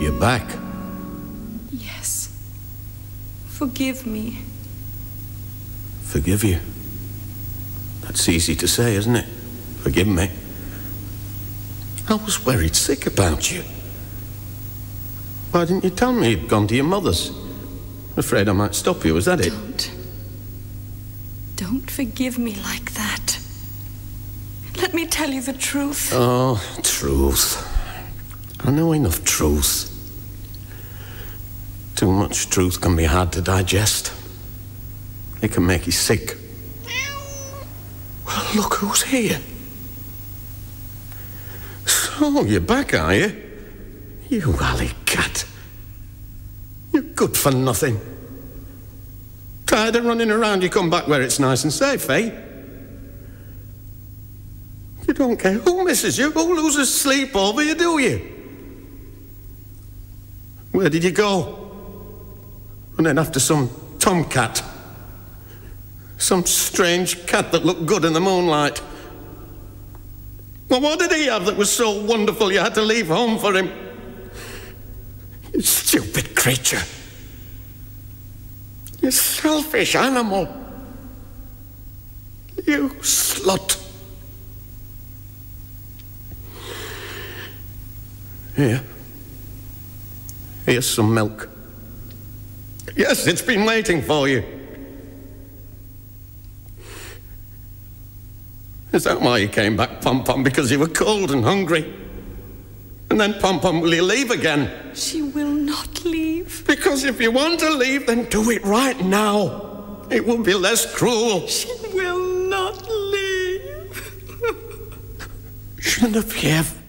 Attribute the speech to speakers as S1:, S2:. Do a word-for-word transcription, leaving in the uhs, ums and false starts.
S1: You're back.
S2: Yes. Forgive me.
S1: Forgive you? That's easy to say, isn't it? Forgive me. I was worried sick about you. Why didn't you tell me you'd gone to your mother's? Afraid I might stop you, was that it?
S2: Don't. Don't forgive me like that. Let me tell you the truth.
S1: Oh, truth. I know enough truth. Too much truth can be hard to digest. It can make you sick. Well, look who's here. So, you're back, are you? You alley cat. You're good for nothing. Tired of running around, you come back where it's nice and safe, eh? You don't care who misses you, who loses sleep over you, do you? Where did you go? And then after some tomcat. Some strange cat that looked good in the moonlight. Well, what did he have that was so wonderful you had to leave home for him? You stupid creature. You selfish animal. You slut. Here. Here's some milk. Yes, it's been waiting for you. Is that why you came back, Pom-Pom? Because you were cold and hungry? And then, Pom-Pom, will you leave again?
S2: She will not leave.
S1: Because if you want to leave, then do it right now. It will be less cruel.
S2: She will not leave.
S1: Geneviève.